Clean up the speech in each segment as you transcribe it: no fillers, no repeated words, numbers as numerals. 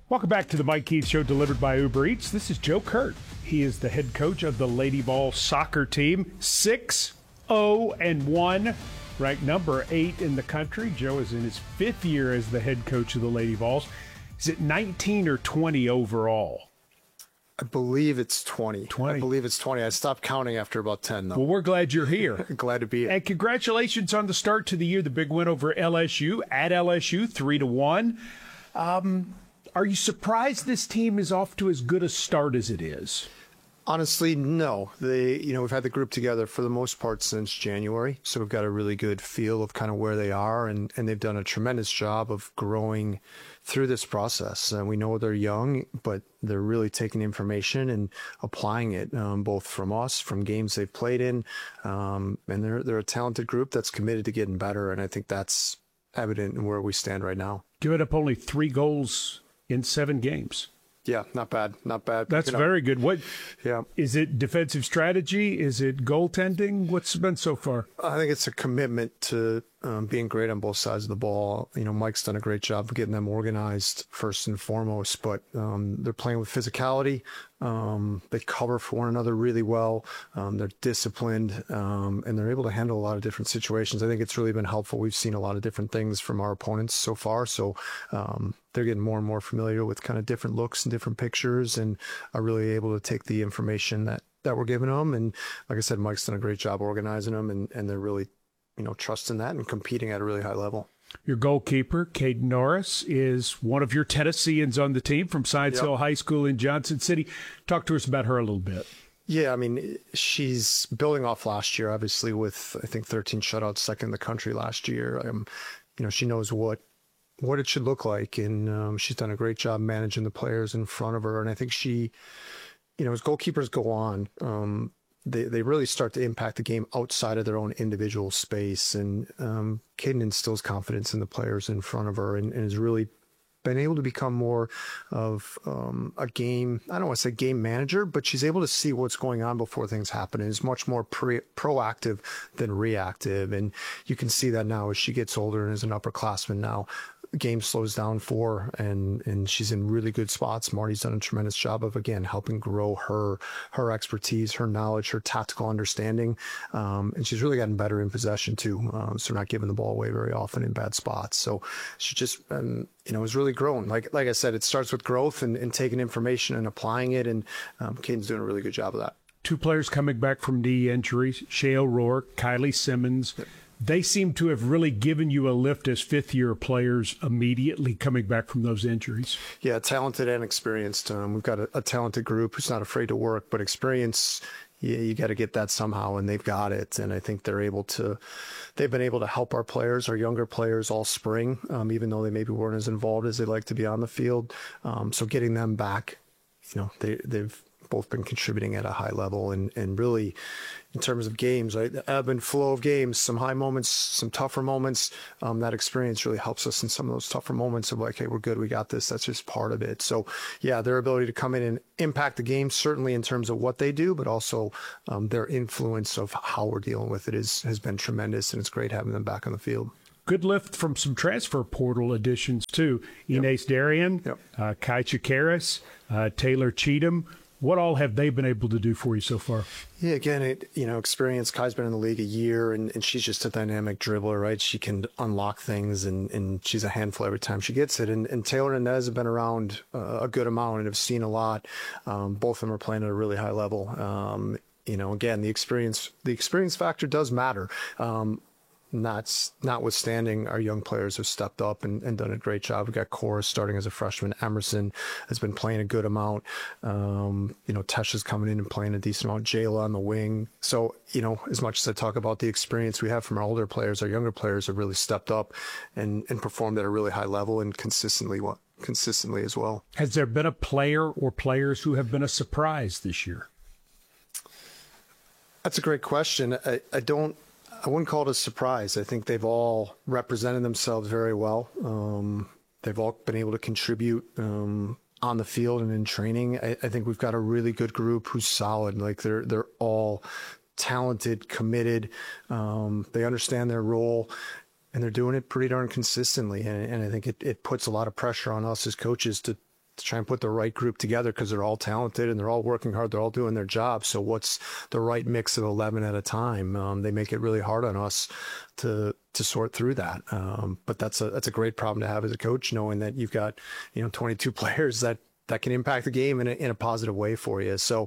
Welcome back to the Mike Keith Show, delivered by Uber Eats. This is Joe Kurt. He is the head coach of the Lady Vols soccer team, 6-0-1, ranked number 8 in the country. Joe is in his 5th year as the head coach of the Lady Vols. Is it 19 or 20 overall? I believe it's 20. 20. I believe it's 20. I stopped counting after about 10, though. Well, we're glad you're here. Glad to be here. And congratulations on the start to the year, the big win over LSU, at LSU, 3-1. Are you surprised this team is off to as good a start as it is? Honestly, no. We've had the group together for the most part since January, so we've got a really good feel of kind of where they are, and they've done a tremendous job of growing through this process. And we know they're young, but they're really taking information and applying it, both from us, from games they've played in, and they're a talented group that's committed to getting better, and I think that's evident in where we stand right now. Giving up only 3 goals in 7 games. Yeah, not bad. Not bad. That's very good. What? Yeah. Is it defensive strategy? Is it goaltending? What's been so far? I think it's a commitment to being great on both sides of the ball. Mike's done a great job of getting them organized first and foremost, but they're playing with physicality. They cover for one another really well. They're disciplined, and they're able to handle a lot of different situations. I think it's really been helpful. We've seen a lot of different things from our opponents so far, so they're getting more and more familiar with kind of different looks and different pictures, and are really able to take the information that we're giving them. And like I said, Mike's done a great job organizing them, and they're really, trusting that and competing at a really high level. Your goalkeeper, Caden Norris, is one of your Tennesseans on the team from Science Hill High School in Johnson City. Talk to us about her a little bit. Yeah, she's building off last year, obviously, with, I think, 13 shutouts, second in the country last year. She knows what it should look like, and she's done a great job managing the players in front of her. And I think she, as goalkeepers go on, they really start to impact the game outside of their own individual space. And Caden instills confidence in the players in front of her, and has really been able to become more of a game, I don't want to say game manager, but she's able to see what's going on before things happen, and is much more proactive than reactive. And you can see that now as she gets older and is an upperclassman now. The game slows down for her, and she's in really good spots. Marty's done a tremendous job of, again, helping grow her expertise, her knowledge, her tactical understanding. And she's really gotten better in possession too. So not giving the ball away very often in bad spots. So she just, has really grown. Like I said, it starts with growth and taking information and applying it. And Caden's doing a really good job of that. 2 players coming back from knee injuries, Shea O'Rourke, Kylie Simmons. Yep. They seem to have really given you a lift as 5th-year players immediately coming back from those injuries. Yeah, talented and experienced. We've got a talented group who's not afraid to work, but experience, you got to get that somehow, and they've got it. And I think they've been able to help our players, our younger players, all spring, even though they maybe weren't as involved as they'd like to be on the field. So getting them back, they've both been contributing at a high level, and really, in terms of games, right, the ebb and flow of games, some high moments, some tougher moments. That experience really helps us in some of those tougher moments of like, hey, we're good, we got this. That's just part of it. So, yeah, their ability to come in and impact the game, certainly in terms of what they do, but also their influence of how we're dealing with it has been tremendous, and it's great having them back on the field. Good lift from some transfer portal additions, too. Ines Darien, Kai Chikaris, Taylor Cheatham. What all have they been able to do for you so far? Yeah, again, experience. Kai's been in the league a year, and she's just a dynamic dribbler, right? She can unlock things, and she's a handful every time she gets it. And Taylor and Nez have been around a good amount and have seen a lot. Both of them are playing at a really high level. Again, the experience factor does matter. Notwithstanding, our young players have stepped up and done a great job. We've got Cora starting as a freshman. Emerson has been playing a good amount. Tesha's coming in and playing a decent amount. Jayla on the wing. So, as much as I talk about the experience we have from our older players, our younger players have really stepped up and performed at a really high level and consistently as well. Has there been a player or players who have been a surprise this year? That's a great question. I wouldn't call it a surprise. I think they've all represented themselves very well. They've all been able to contribute on the field and in training. I think we've got a really good group who's solid. Like they're all talented, committed. They understand their role, and they're doing it pretty darn consistently. And I think it puts a lot of pressure on us as coaches to to try and put the right group together because they're all talented and they're all working hard. They're all doing their job. So what's the right mix of 11 at a time? They make it really hard on us to sort through that. But that's a great problem to have as a coach, knowing that you've got, 22 players that can impact the game in a positive way for you. So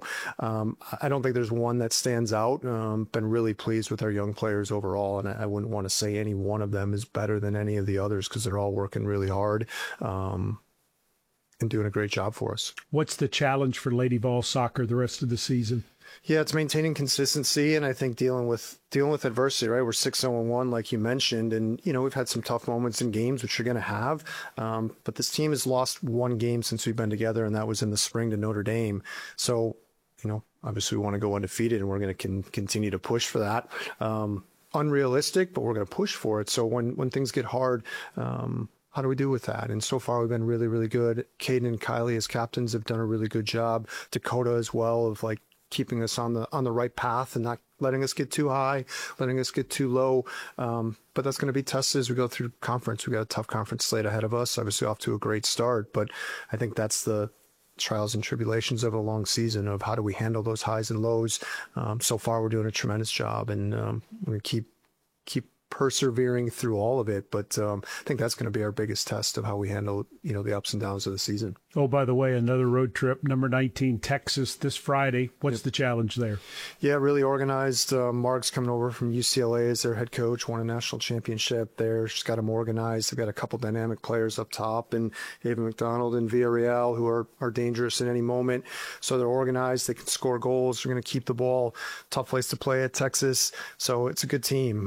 I don't think there's one that stands out. Been really pleased with our young players overall, and I wouldn't want to say any one of them is better than any of the others because they're all working really hard and doing a great job for us. What's the challenge for Lady Vols soccer the rest of the season? Yeah, it's maintaining consistency, and I think dealing with adversity, right? We're 6-0-1, like you mentioned, and we've had some tough moments in games, which you're going to have. But this team has lost one game since we've been together, and that was in the spring to Notre Dame. So, obviously we want to go undefeated, and we're going to continue to push for that. Unrealistic, but we're going to push for it. So when things get hard, how do we do with that? And so far, we've been really, really good. Caden and Kylie as captains have done a really good job. Dakota as well, of keeping us on the right path and not letting us get too high, letting us get too low. But that's going to be tested as we go through conference. We've got a tough conference slate ahead of us, obviously off to a great start. But I think that's the trials and tribulations of a long season of how do we handle those highs and lows. So far, we're doing a tremendous job, and we're going to keep persevering through all of it. But I think that's going to be our biggest test of how we handle, the ups and downs of the season. Oh, by the way, another road trip, number 19, Texas, this Friday. What's the challenge there? Yeah, really organized. Marg's coming over from UCLA as their head coach, won a national championship there. She's got them organized. They've got a couple dynamic players up top, and Haven McDonald and Villarreal, who are dangerous at any moment. So they're organized. They can score goals. They're going to keep the ball. Tough place to play at Texas. So it's a good team.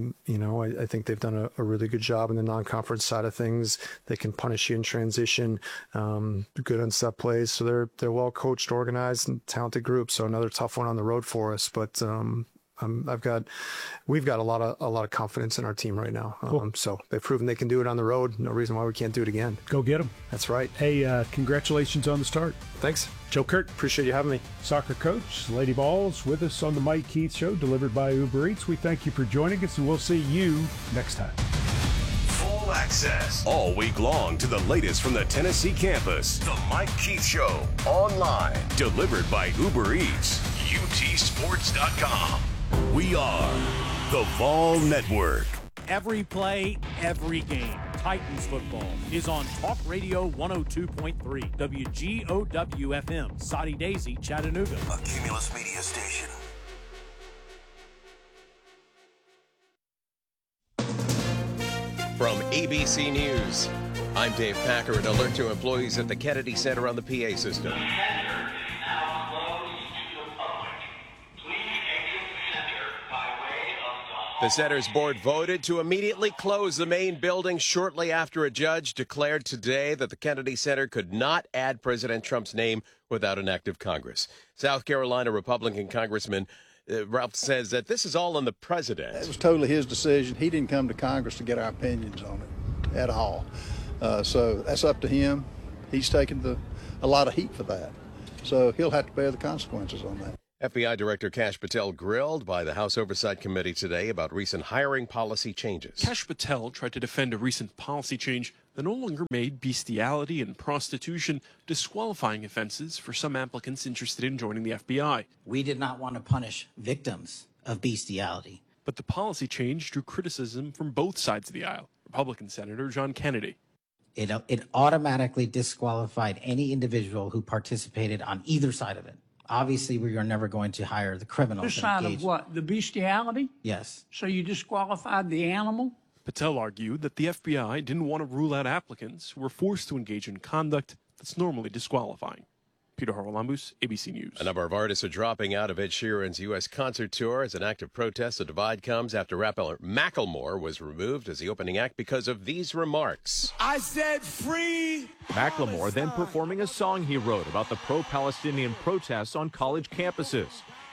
I think they've done a really good job in the non-conference side of things. They can punish you in transition. Good on set plays, so they're well coached, organized, and talented group. So another tough one on the road for us, but we've got a lot of confidence in our team right now. Cool. So they've proven they can do it on the road. No reason why we can't do it again. Go get them. That's right. Hey, congratulations on the start. Thanks, Joe Kurt. Appreciate you having me. Soccer coach, Lady Vols, with us on the Mike Keith Show, delivered by Uber Eats. We thank you for joining us, and we'll see you next time. Full access all week long to the latest from the Tennessee campus. The Mike Keith Show online, delivered by Uber Eats. UTSports.com. We are the Vol Network. Every play, every game. Titans football is on Talk Radio 102.3 WGOW-FM, Soddy Daisy, Chattanooga. A Cumulus Media station. From ABC News, I'm Dave Packer, and alert to employees at the Kennedy Center on the PA system. The center's board voted to immediately close the main building shortly after a judge declared today that the Kennedy Center could not add President Trump's name without an act of Congress. South Carolina Republican Congressman Ralph says that this is all on the president. It was totally his decision. He didn't come to Congress to get our opinions on it at all. So that's up to him. He's taken a lot of heat for that. So he'll have to bear the consequences on that. FBI Director Kash Patel grilled by the House Oversight Committee today about recent hiring policy changes. Kash Patel tried to defend a recent policy change that no longer made bestiality and prostitution disqualifying offenses for some applicants interested in joining the FBI. We did not want to punish victims of bestiality. But the policy change drew criticism from both sides of the aisle. Republican Senator John Kennedy. It automatically disqualified any individual who participated on either side of it. Obviously, we are never going to hire the criminals. This side of what? The bestiality? Yes. So you disqualified the animal? Patel argued that the FBI didn't want to rule out applicants who were forced to engage in conduct that's normally disqualifying. Peter Haralambous, ABC News. A number of artists are dropping out of Ed Sheeran's U.S. concert tour as an act of protest. The divide comes after rapper Macklemore was removed as the opening act because of these remarks. I said free. Macklemore then performing a song he wrote about the pro-Palestinian protests on college campuses.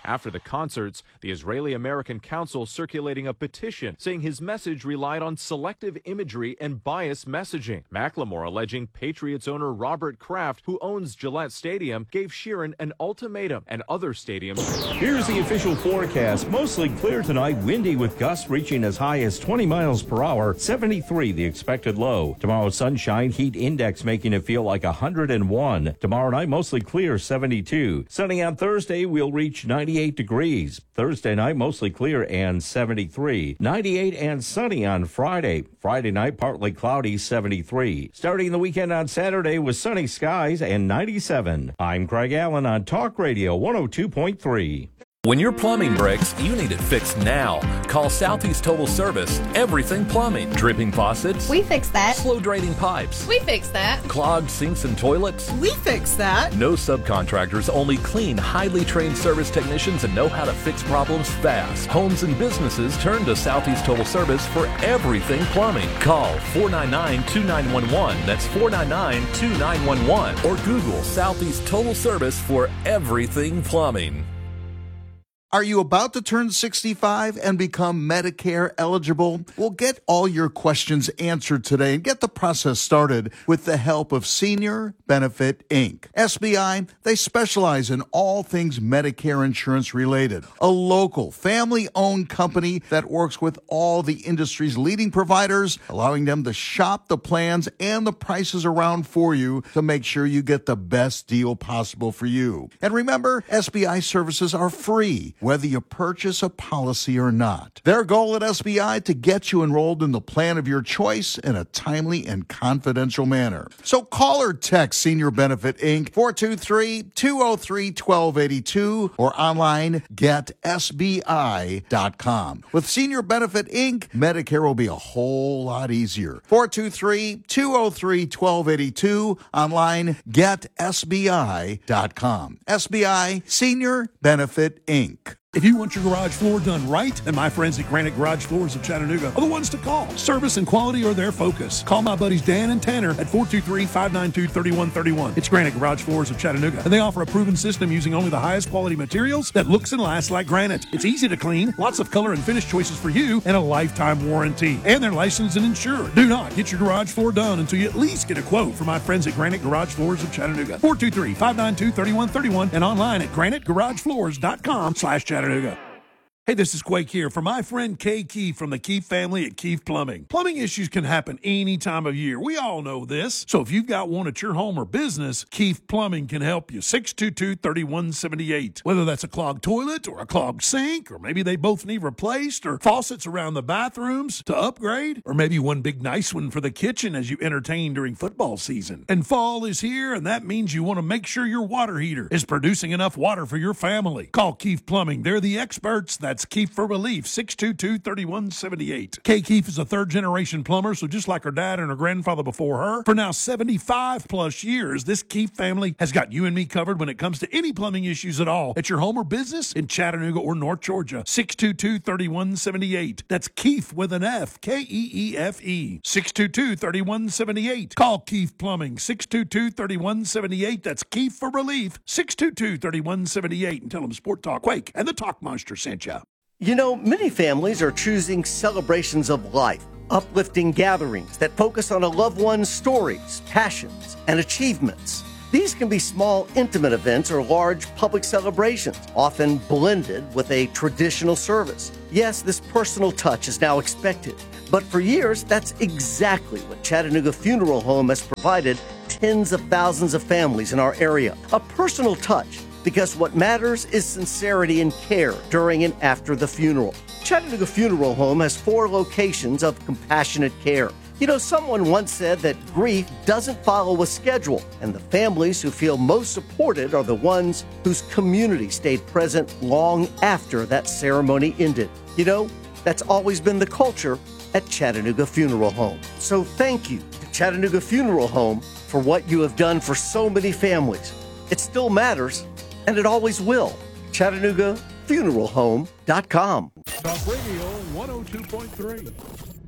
After the concerts, the Israeli-American Council circulating a petition saying his message relied on selective imagery and biased messaging. Macklemore alleging Patriots owner Robert Kraft, who owns Gillette Stadium, gave Sheeran an ultimatum, and other stadiums. Here's the official forecast. Mostly clear tonight, windy with gusts reaching as high as 20 miles per hour, 73 the expected low. Tomorrow, sunshine, heat index making it feel like 101. Tomorrow night, mostly clear, 72. Sunny on Thursday, we'll reach 98 degrees. Thursday night, mostly clear and 73. 98 and sunny on Friday. Friday night, partly cloudy, 73. Starting the weekend on Saturday with sunny skies and 97. I'm Craig Allen on Talk Radio 102.3. When your plumbing breaks, you need it fixed now. Call Southeast Total Service. Everything plumbing. Dripping faucets. We fix that. Slow draining pipes. We fix that. Clogged sinks and toilets. We fix that. No subcontractors, only clean, highly trained service technicians that know how to fix problems fast. Homes and businesses turn to Southeast Total Service for everything plumbing. Call 499-2911. That's 499-2911. Or Google Southeast Total Service for everything plumbing. Are you about to turn 65 and become Medicare eligible? Well, get all your questions answered today and get the process started with the help of Senior Benefit, Inc. SBI, they specialize in all things Medicare insurance related. A local, family-owned company that works with all the industry's leading providers, allowing them to shop the plans and the prices around for you to make sure you get the best deal possible for you. And remember, SBI services are free, whether you purchase a policy or not. Their goal at SBI to get you enrolled in the plan of your choice in a timely and confidential manner. So call or text Senior Benefit Inc. 423-203-1282 or online getsbi.com. With Senior Benefit Inc., Medicare will be a whole lot easier. 423-203-1282, online getsbi.com. SBI Senior Benefit Inc. If you want your garage floor done right, then my friends at Granite Garage Floors of Chattanooga are the ones to call. Service and quality are their focus. Call my buddies Dan and Tanner at 423-592-3131. It's Granite Garage Floors of Chattanooga, and they offer a proven system using only the highest quality materials that looks and lasts like granite. It's easy to clean, lots of color and finish choices for you, and a lifetime warranty. And they're licensed and insured. Do not get your garage floor done until you at least get a quote from my friends at Granite Garage Floors of Chattanooga. 423-592-3131 and online at granitegaragebfloors.com/Chattanooga. Hey, this is Quake here for my friend Kay Keefe from the Keefe family at Keefe Plumbing. Plumbing issues can happen any time of year. We all know this. So if you've got one at your home or business, Keefe Plumbing can help you. 622-3178. Whether that's a clogged toilet or a clogged sink, or maybe they both need replaced, or faucets around the bathrooms to upgrade, or maybe one big nice one for the kitchen as you entertain during football season. And fall is here, and that means you want to make sure your water heater is producing enough water for your family. Call Keefe Plumbing. They're the experts. That's Keefe for Relief, 622-3178. Kay Keefe is a third-generation plumber, so just like her dad and her grandfather before her, for now 75-plus years, this Keefe family has got you and me covered when it comes to any plumbing issues at all at your home or business in Chattanooga or North Georgia. 622-3178. That's Keefe with an F, Keefe. 622-3178. Call Keefe Plumbing, 622-3178. That's Keefe for Relief, 622-3178. And tell them Sport Talk Quake and the Talk Monster sent you. You know, many families are choosing celebrations of life, uplifting gatherings that focus on a loved one's stories, passions, and achievements. These can be small, intimate events or large public celebrations, often blended with a traditional service. Yes, this personal touch is now expected, but for years, that's exactly what Chattanooga Funeral Home has provided tens of thousands of families in our area. A personal touch, because what matters is sincerity and care during and after the funeral. Chattanooga Funeral Home has 4 locations of compassionate care. You know, someone once said that grief doesn't follow a schedule, and the families who feel most supported are the ones whose community stayed present long after that ceremony ended. You know, that's always been the culture at Chattanooga Funeral Home. So thank you to Chattanooga Funeral Home for what you have done for so many families. It still matters, and it always will. ChattanoogaFuneralHome.com. Talk Radio 102.3.